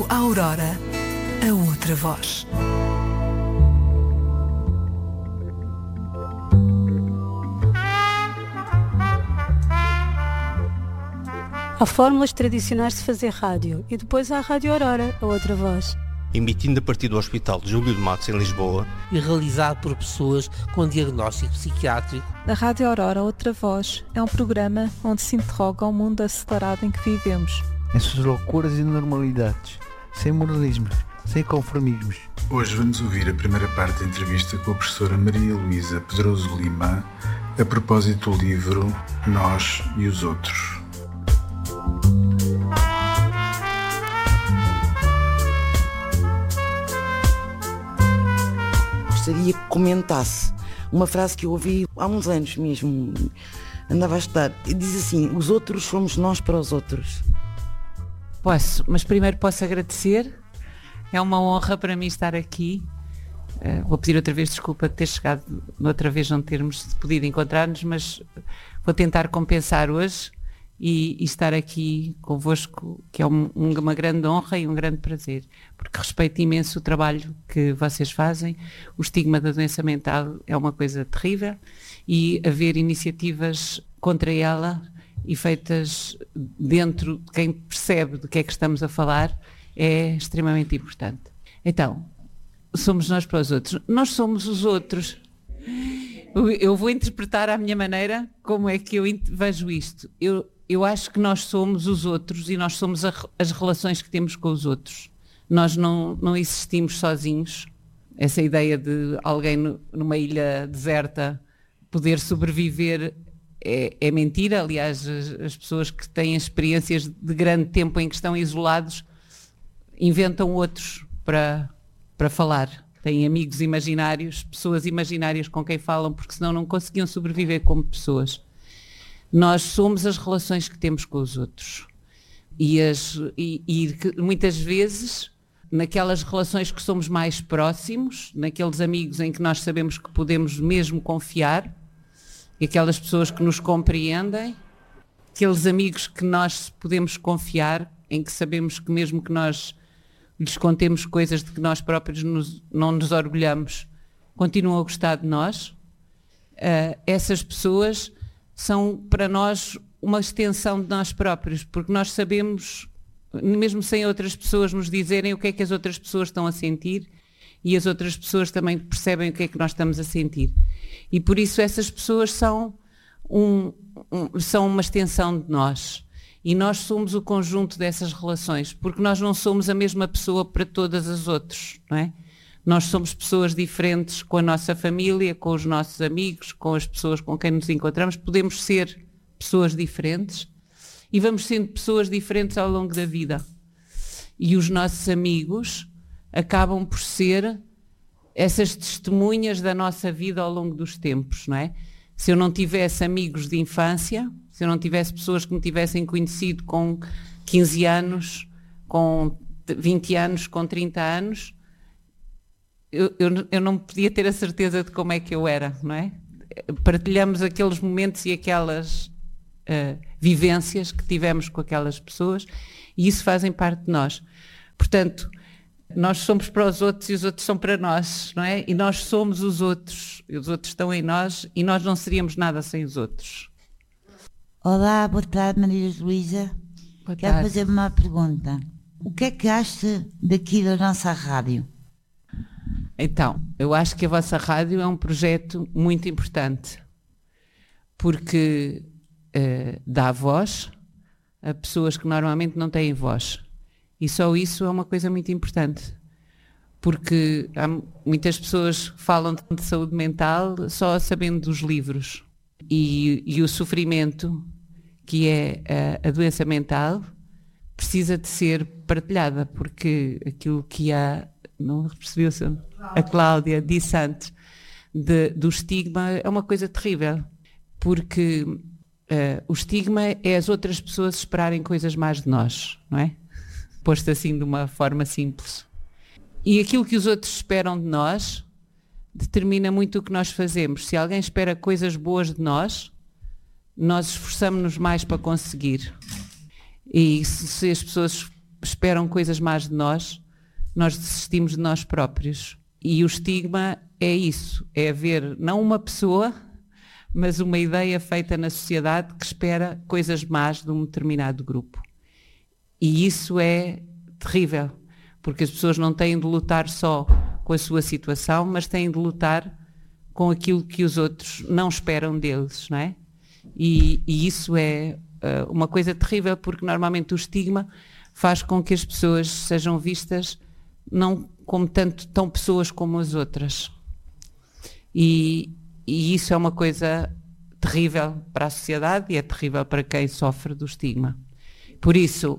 A Aurora, a outra voz. Há fórmulas tradicionais de fazer rádio e depois há a Rádio Aurora, a outra voz. Emitindo a partir do Hospital de Júlio de Matos, em Lisboa. E realizado por pessoas com diagnóstico psiquiátrico. A Rádio Aurora, outra voz, é um programa onde se interroga o mundo acelerado em que vivemos. Em suas loucuras e normalidades, sem moralismos, sem conformismos. Hoje vamos ouvir a primeira parte da entrevista com a professora Maria Luísa Pedroso Lima, a propósito do livro Nós e os Outros. Gostaria que comentasse uma frase que eu ouvi há uns anos mesmo, andava a estudar, e diz assim: os outros somos nós para os outros. Posso, mas primeiro posso agradecer, é uma honra para mim estar aqui. Vou pedir outra vez desculpa de ter chegado outra vez não termos podido encontrar-nos, mas vou tentar compensar hoje e estar aqui convosco, que é uma grande honra e um grande prazer, porque respeito imenso o trabalho que vocês fazem. O estigma da doença mental é uma coisa terrível e haver iniciativas contra ela e feitas dentro de quem percebe do que é que estamos a falar é extremamente importante. Então, somos nós para os outros. Nós somos os outros. Eu vou interpretar à minha maneira como é que eu vejo isto. Eu acho que nós somos os outros e nós somos as relações que temos com os outros. Nós não existimos sozinhos. Essa ideia de alguém numa ilha deserta poder sobreviver é mentira. Aliás, as pessoas que têm experiências de grande tempo em que estão isolados inventam outros para falar. Têm amigos imaginários, pessoas imaginárias com quem falam, porque senão não conseguiam sobreviver como pessoas. Nós somos as relações que temos com os outros. E muitas vezes, naquelas relações que somos mais próximos, naqueles amigos em que nós sabemos que podemos mesmo confiar, e aquelas pessoas que nos compreendem, aqueles amigos que nós podemos confiar, em que sabemos que mesmo que nós lhes contemos coisas de que nós próprios não nos orgulhamos, continuam a gostar de nós, essas pessoas são para nós uma extensão de nós próprios, porque nós sabemos, mesmo sem outras pessoas nos dizerem o que é que as outras pessoas estão a sentir, e as outras pessoas também percebem o que é que nós estamos a sentir. E por isso essas pessoas são uma extensão de nós. E nós somos o conjunto dessas relações, porque nós não somos a mesma pessoa para todas as outras, não é? Nós somos pessoas diferentes com a nossa família, com os nossos amigos, com as pessoas com quem nos encontramos. Podemos ser pessoas diferentes e vamos sendo pessoas diferentes ao longo da vida. E os nossos amigos acabam por ser essas testemunhas da nossa vida ao longo dos tempos, não é? Se eu não tivesse amigos de infância, se eu não tivesse pessoas que me tivessem conhecido com 15 anos, com 20 anos, com 30 anos, eu não podia ter a certeza de como é que eu era, não é? Partilhamos aqueles momentos e aquelas vivências que tivemos com aquelas pessoas e isso fazem parte de nós. Portanto, nós somos para os outros e os outros são para nós, não é? E nós somos os outros, e os outros estão em nós e nós não seríamos nada sem os outros. Olá, boa tarde, Maria Luísa. Quero fazer uma pergunta. O que é que acha daqui da nossa rádio? Então, eu acho que a vossa rádio é um projeto muito importante, porque dá voz a pessoas que normalmente não têm voz. E só isso é uma coisa muito importante, porque há muitas pessoas que falam de saúde mental só sabendo dos livros. E o sofrimento, que é a doença mental, precisa de ser partilhada, porque aquilo que não percebi o seu nome, a Cláudia disse antes, do estigma é uma coisa terrível, porque o estigma é as outras pessoas esperarem coisas mais de nós, não é? Posto assim de uma forma simples. E aquilo que os outros esperam de nós determina muito o que nós fazemos. Se alguém espera coisas boas de nós esforçamos-nos mais para conseguir. E se as pessoas esperam coisas más de nós, nós desistimos de nós próprios. E o estigma é isso, é haver não uma pessoa, mas uma ideia feita na sociedade que espera coisas más de um determinado grupo. E isso é terrível, porque as pessoas não têm de lutar só com a sua situação, mas têm de lutar com aquilo que os outros não esperam deles, não é? E isso é uma coisa terrível, porque normalmente o estigma faz com que as pessoas sejam vistas não como tão pessoas como as outras. E isso é uma coisa terrível para a sociedade e é terrível para quem sofre do estigma. Por isso,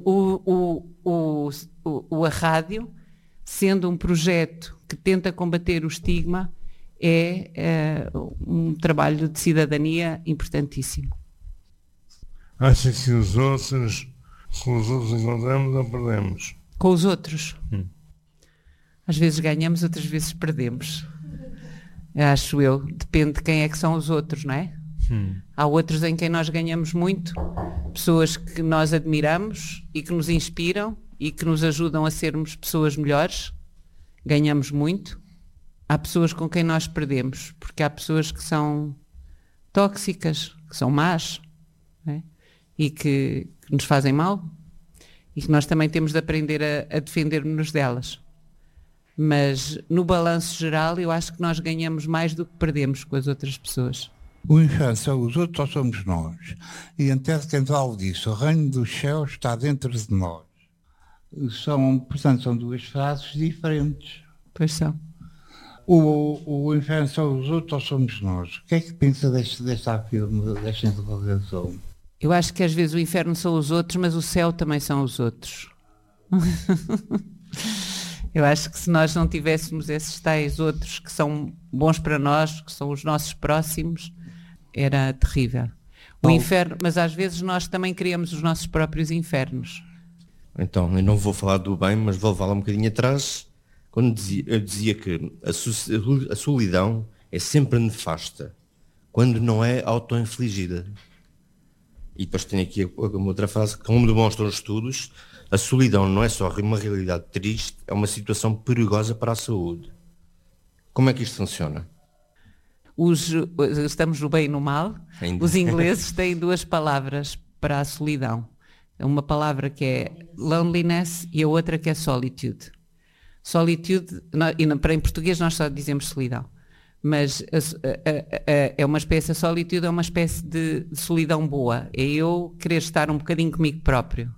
a rádio, sendo um projeto que tenta combater o estigma, é um trabalho de cidadania importantíssimo. Acha que com os outros encontramos ou perdemos? Com os outros? Às vezes ganhamos, outras vezes perdemos. Acho eu. Depende de quem é que são os outros, não é? Há outros em quem nós ganhamos muito, pessoas que nós admiramos e que nos inspiram e que nos ajudam a sermos pessoas melhores. Ganhamos muito. Há pessoas com quem nós perdemos, porque há pessoas que são tóxicas, que são más, não é? E que nos fazem mal e que nós também temos de aprender a defender-nos delas. Mas no balanço geral eu acho que nós ganhamos mais do que perdemos com as outras pessoas. O inferno são os outros ou somos nós? E em Tese Cantal diz: o reino dos céus está dentro de nós. Portanto, são duas frases diferentes. Pois são. O inferno são os outros ou somos nós? O que é que pensa desta afirmação, desta interrogação? Eu acho que às vezes o inferno são os outros, mas o céu também são os outros. Eu acho que se nós não tivéssemos esses tais outros que são bons para nós, que são os nossos próximos, era terrível. O inferno, mas às vezes nós também criamos os nossos próprios infernos. Então, eu não vou falar do bem, mas vou levar lá um bocadinho atrás, quando eu dizia que a solidão é sempre nefasta, quando não é auto-infligida. E depois tenho aqui uma outra frase, que como demonstram os estudos, a solidão não é só uma realidade triste, é uma situação perigosa para a saúde. Como é que isto funciona? Estamos no bem e no mal. Ainda. Os ingleses têm duas palavras para a solidão. Uma palavra que é loneliness e a outra que é solitude. Solitude, em português nós só dizemos solidão, mas é uma espécie, a solitude é uma espécie de solidão boa. É eu querer estar um bocadinho comigo próprio.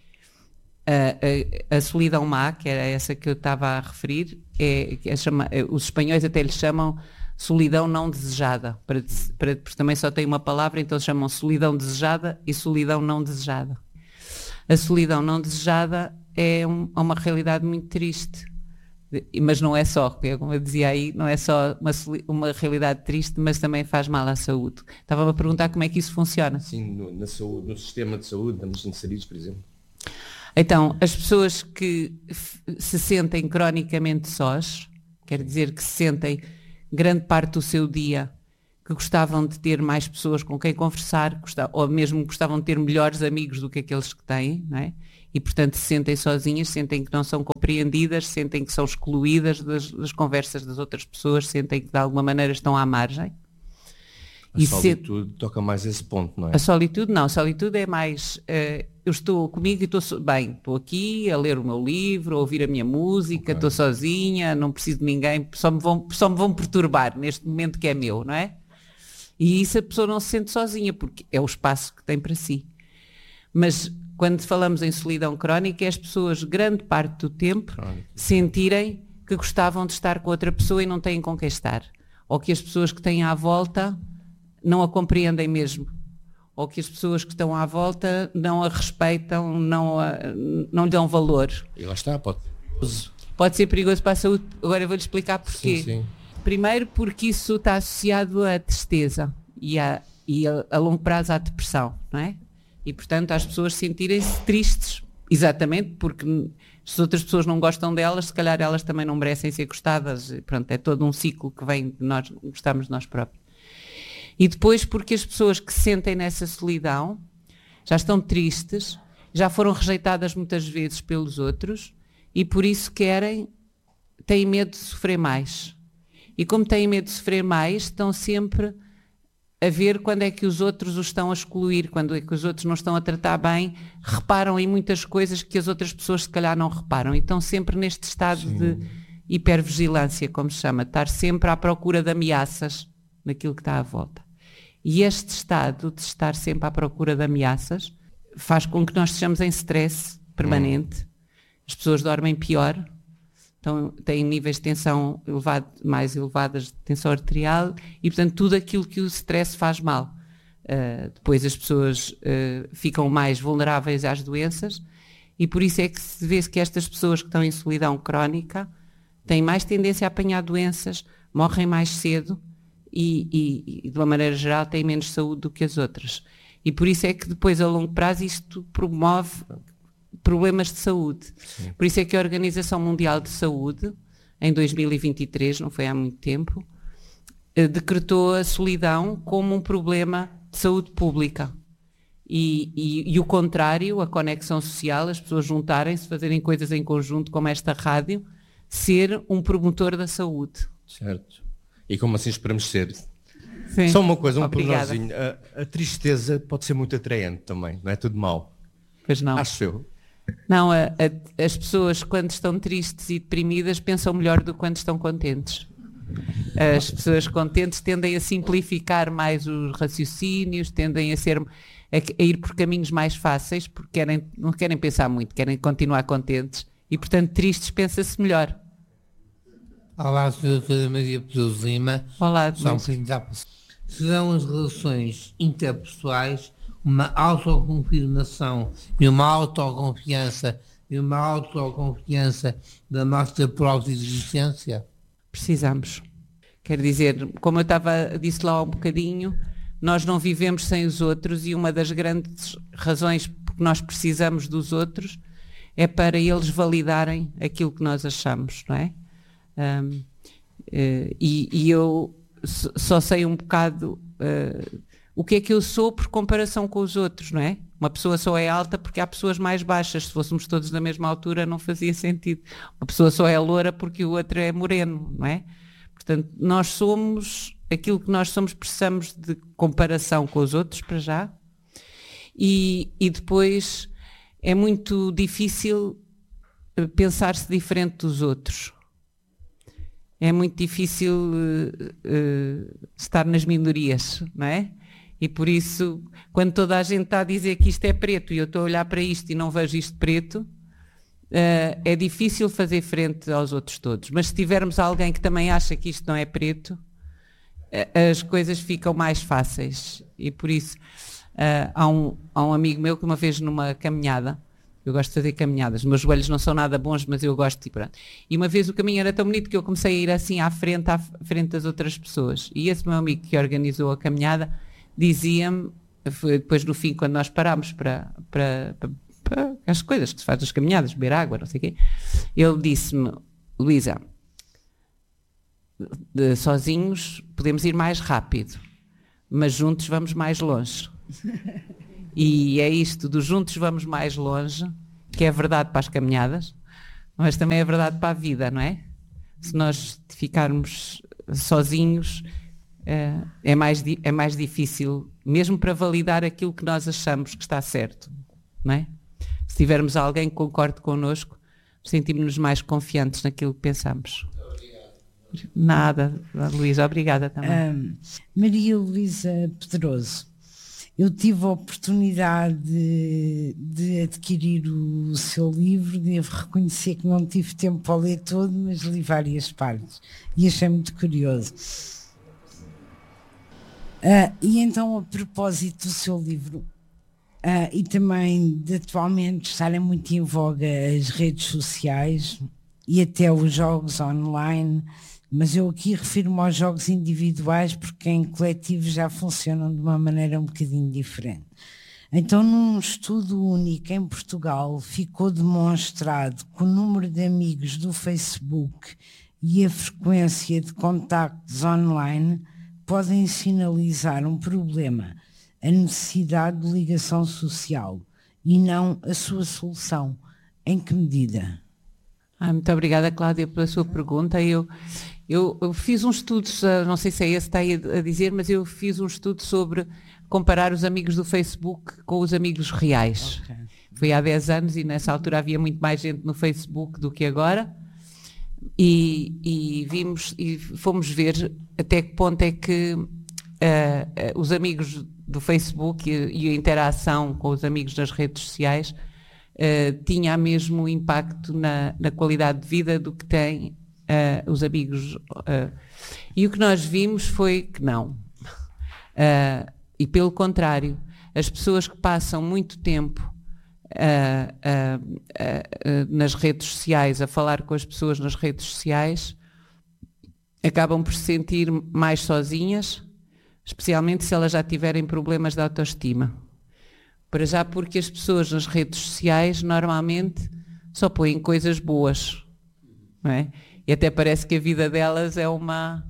A solidão má, que era essa que eu estava a referir, os espanhóis até lhe chamam solidão não desejada, porque também só tem uma palavra, então chamam solidão desejada e solidão não desejada. A solidão não desejada é uma realidade muito triste, mas não é só, como eu dizia aí, não é só uma realidade triste, mas também faz mal à saúde. Estava-me a perguntar como é que isso funciona. Sim, na saúde, no sistema de saúde, estamos inseridos, por exemplo. Então, as pessoas que se sentem cronicamente sós, quer dizer que se sentem grande parte do seu dia, que gostavam de ter mais pessoas com quem conversar, ou mesmo gostavam de ter melhores amigos do que aqueles que têm, não é? E portanto se sentem sozinhas, sentem que não são compreendidas, sentem que são excluídas das conversas das outras pessoas, sentem que de alguma maneira estão à margem. A solitude toca mais esse ponto, não é? A solitude não, a solitude é mais, eu estou comigo e estou bem, estou aqui a ler o meu livro, a ouvir a minha música, estou sozinha, não preciso de ninguém, só me vão perturbar neste momento que é meu, não é? E isso a pessoa não se sente sozinha, porque é o espaço que tem para si. Mas quando falamos em solidão crónica, é as pessoas, grande parte do tempo, sentirem que gostavam de estar com outra pessoa e não têm com quem estar. Ou que as pessoas que têm à volta não a compreendem mesmo. Ou que as pessoas que estão à volta não a respeitam, não lhe dão valor. E lá está, pode ser perigoso para a saúde. Agora eu vou-lhe explicar porquê. Sim. Primeiro porque isso está associado à tristeza e a longo prazo à depressão, não é? E portanto às pessoas sentirem-se tristes, exatamente porque se outras pessoas não gostam delas, se calhar elas também não merecem ser gostadas. Pronto, é todo um ciclo que vem de nós gostarmos de nós próprios. E depois porque as pessoas que se sentem nessa solidão já estão tristes já foram rejeitadas muitas vezes pelos outros e por isso têm medo de sofrer mais. E como têm medo de sofrer mais, estão sempre a ver quando é que os outros os estão a excluir, quando é que os outros não estão a tratar bem, reparam em muitas coisas que as outras pessoas se calhar não reparam. E estão sempre neste estado de hipervigilância, como se chama, estar sempre à procura de ameaças naquilo que está à volta. E este estado de estar sempre à procura de ameaças faz com que nós estejamos em stress permanente, as pessoas dormem pior, então têm níveis de tensão mais elevadas de tensão arterial e, portanto, tudo aquilo que o stress faz mal. Depois as pessoas ficam mais vulneráveis às doenças e por isso é que se vê que estas pessoas que estão em solidão crónica têm mais tendência a apanhar doenças, morrem mais cedo e de uma maneira geral, têm menos saúde do que as outras. E por isso é que depois, a longo prazo, isto promove problemas de saúde. Sim. Por isso é que a Organização Mundial de Saúde, em 2023, não foi há muito tempo, decretou a solidão como um problema de saúde pública. E o contrário, a conexão social, as pessoas juntarem-se, fazerem coisas em conjunto, como esta rádio, ser um promotor da saúde. Certo. E como assim esperamos ser? Sim. Só uma coisa, pormenorzinho. A tristeza pode ser muito atraente também, não é tudo mau? Pois não. Acho eu. Não, as pessoas quando estão tristes e deprimidas pensam melhor do que quando estão contentes. As pessoas contentes tendem a simplificar mais os raciocínios, tendem a ir por caminhos mais fáceis, porque não querem pensar muito, querem continuar contentes e, portanto, tristes pensa-se melhor. Olá, Sra. Maria Pedroso Lima. Olá, serão as relações interpessoais uma autoconfirmação e uma autoconfiança da nossa própria existência? Precisamos. Quer dizer, como eu disse lá há um bocadinho, nós não vivemos sem os outros e uma das grandes razões porque nós precisamos dos outros é para eles validarem aquilo que nós achamos, não é? E eu só sei um bocado o que é que eu sou por comparação com os outros, não é? Uma pessoa só é alta porque há pessoas mais baixas. Se fôssemos todos da mesma altura não fazia sentido. Uma pessoa só é loura porque o outro é moreno, não é? Portanto, nós somos aquilo que nós somos, precisamos de comparação com os outros para já. E depois é muito difícil pensar-se diferente dos outros. É muito difícil estar nas minorias, não é? E por isso, quando toda a gente está a dizer que isto é preto e eu estou a olhar para isto e não vejo isto preto, é difícil fazer frente aos outros todos. Mas se tivermos alguém que também acha que isto não é preto, as coisas ficam mais fáceis. E por isso, há um amigo meu que uma vez numa caminhada, eu gosto de fazer caminhadas, meus joelhos não são nada bons, mas eu gosto de ir. E uma vez o caminho era tão bonito que eu comecei a ir assim à frente das outras pessoas. E esse meu amigo que organizou a caminhada dizia-me, depois no fim, quando nós parámos para as coisas que se faz nas caminhadas, beber água, não sei o quê, ele disse-me: Luísa, sozinhos podemos ir mais rápido, mas juntos vamos mais longe. E é isto, do juntos vamos mais longe, que é verdade para as caminhadas, mas também é verdade para a vida, não é? Se nós ficarmos sozinhos, é mais difícil, mesmo para validar aquilo que nós achamos que está certo, não é? Se tivermos alguém que concorde connosco, sentimos-nos mais confiantes naquilo que pensamos. Nada, Luísa, obrigada também. Maria Luísa Pedroso, eu tive a oportunidade de adquirir o seu livro, devo reconhecer que não tive tempo para ler todo, mas li várias partes e achei muito curioso. E então, a propósito do seu livro, e também de atualmente estarem muito em voga as redes sociais e até os jogos online, mas eu aqui refiro-me aos jogos individuais porque em coletivo já funcionam de uma maneira um bocadinho diferente. Então, num estudo único em Portugal, ficou demonstrado que o número de amigos do Facebook e a frequência de contactos online podem sinalizar um problema, a necessidade de ligação social e não a sua solução. Em que medida? Muito obrigada, Cláudia, pela sua pergunta. Eu fiz um estudo, não sei se é esse que está aí a dizer, mas eu fiz um estudo sobre comparar os amigos do Facebook com os amigos reais. Okay. Foi há 10 anos e nessa altura havia muito mais gente no Facebook do que agora. E fomos ver até que ponto é que os amigos do Facebook e a interação com os amigos nas redes sociais tinha mesmo impacto na qualidade de vida do que têm os amigos. E o que nós vimos foi que não. E pelo contrário, as pessoas que passam muito tempo nas redes sociais, a falar com as pessoas nas redes sociais, acabam por se sentir mais sozinhas, especialmente se elas já tiverem problemas de autoestima. Para já porque as pessoas nas redes sociais normalmente só põem coisas boas, não é? E até parece que a vida delas é uma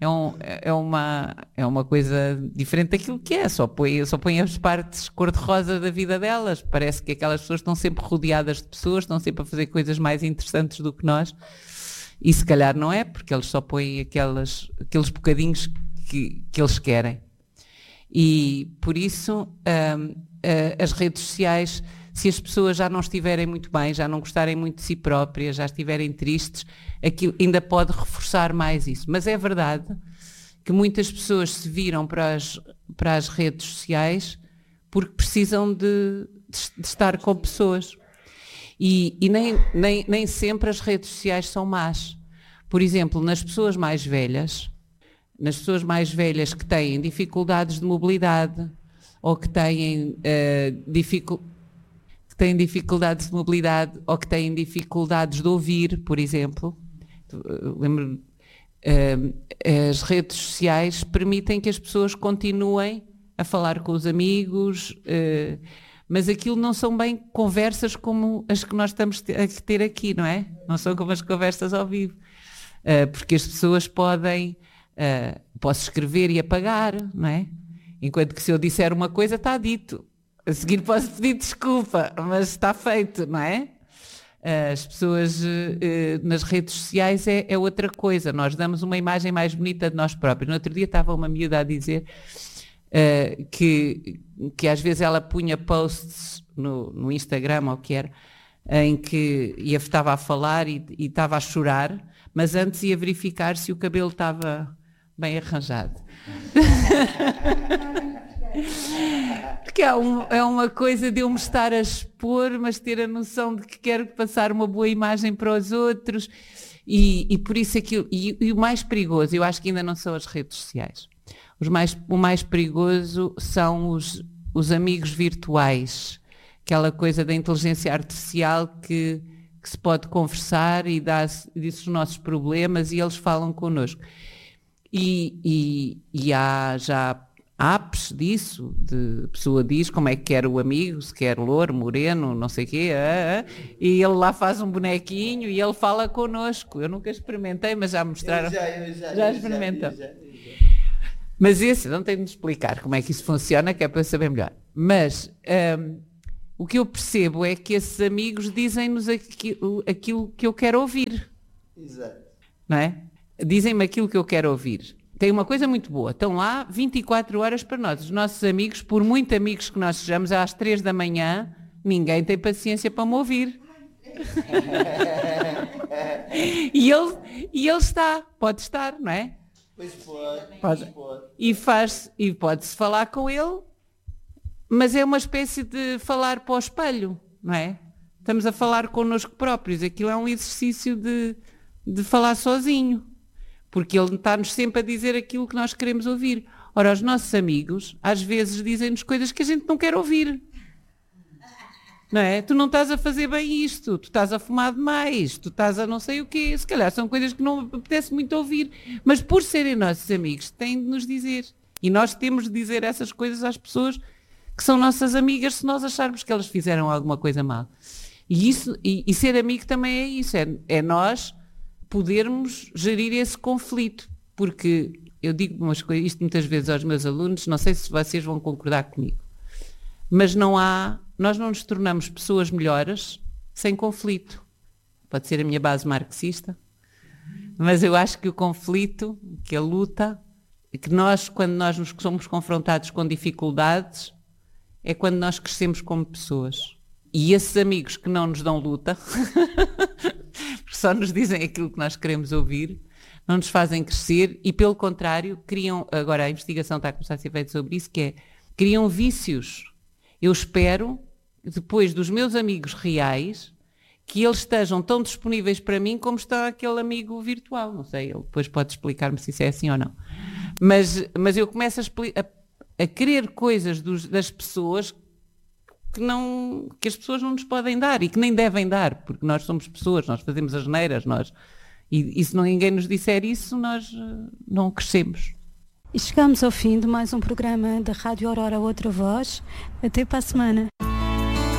coisa diferente daquilo que é, só põe as partes cor-de-rosa da vida delas. Parece que aquelas pessoas estão sempre rodeadas de pessoas, estão sempre a fazer coisas mais interessantes do que nós, e se calhar não é, porque eles só põem aqueles bocadinhos que eles querem. E por isso as redes sociais, se as pessoas já não estiverem muito bem, já não gostarem muito de si próprias, já estiverem tristes, aquilo ainda pode reforçar mais isso. Mas é verdade que muitas pessoas se viram para as redes sociais porque precisam de estar com pessoas. E nem sempre as redes sociais são más. Por exemplo, nas pessoas mais velhas que têm dificuldades de mobilidade ou que têm dificuldades de mobilidade ou que têm dificuldades de ouvir, por exemplo. Lembro, as redes sociais permitem que as pessoas continuem a falar com os amigos, mas aquilo não são bem conversas como as que nós estamos a ter aqui, não é? Não são como as conversas ao vivo, porque as pessoas posso escrever e apagar, não é? Enquanto que se eu disser uma coisa está dito. A seguir posso pedir desculpa, mas está feito, não é? As pessoas nas redes sociais é outra coisa. Nós damos uma imagem mais bonita de nós próprios. No outro dia estava uma miúda a dizer que às vezes ela punha posts no Instagram, ou o que era, em que estava a falar e estava a chorar, mas antes ia verificar se o cabelo estava bem arranjado. Porque é uma coisa de eu me estar a expor, mas ter a noção de que quero passar uma boa imagem para os outros, e por isso aquilo. E o mais perigoso, eu acho que ainda não são as redes sociais. O mais perigoso são os amigos virtuais, aquela coisa da inteligência artificial que se pode conversar e diz os nossos problemas e eles falam connosco. E há já apps disso, a pessoa diz como é que quer o amigo, se quer louro, moreno, não sei o quê, e ele lá faz um bonequinho e ele fala connosco. Eu nunca experimentei, mas já mostraram. Já experimentam. Mas esse, não tenho de explicar como é que isso funciona, que é para eu saber melhor. Mas o que eu percebo é que esses amigos dizem-nos aquilo que eu quero ouvir. Exato. Não é? Dizem-me aquilo que eu quero ouvir. Tem uma coisa muito boa, estão lá 24 horas para nós. Os nossos amigos, por muito amigos que nós sejamos, às 3 da manhã, ninguém tem paciência para me ouvir. E ele pode estar, não é? Pois pode. E pode-se falar com ele, mas é uma espécie de falar para o espelho, não é? Estamos a falar connosco próprios. Aquilo é um exercício de falar sozinho. Porque ele está-nos sempre a dizer aquilo que nós queremos ouvir. Ora, os nossos amigos, às vezes, dizem-nos coisas que a gente não quer ouvir. Não é? Tu não estás a fazer bem isto, tu estás a fumar demais, tu estás a não sei o quê. Se calhar são coisas que não apetece muito ouvir. Mas por serem nossos amigos, têm de nos dizer. E nós temos de dizer essas coisas às pessoas que são nossas amigas se nós acharmos que elas fizeram alguma coisa mal. E ser amigo também é isso. É nós podermos gerir esse conflito, porque eu digo isto muitas vezes aos meus alunos, não sei se vocês vão concordar comigo, mas não há nós não nos tornamos pessoas melhores sem conflito. Pode ser a minha base marxista, mas eu acho que o conflito, que a luta, que nós, quando nós nos somos confrontados com dificuldades, é quando nós crescemos como pessoas. E esses amigos que não nos dão luta, porque só nos dizem aquilo que nós queremos ouvir, não nos fazem crescer e, pelo contrário, criam, agora a investigação está a começar a ser feita sobre isso, que é, criam vícios. Eu espero, depois dos meus amigos reais, que eles estejam tão disponíveis para mim como está aquele amigo virtual. Não sei, ele depois pode explicar-me se isso é assim ou não. Mas eu começo a querer coisas das pessoas que as pessoas não nos podem dar e que nem devem dar, porque nós somos pessoas, nós fazemos asneiras, e se ninguém nos disser isso, nós não crescemos. E chegamos ao fim de mais um programa da Rádio Aurora Outra Voz. Até para a semana.